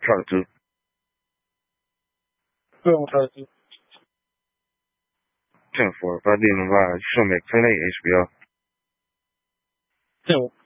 Truck 2. Good one, Truck 2. 10-4, if I didn't advise, you should make 10-8 HBO. 10-4.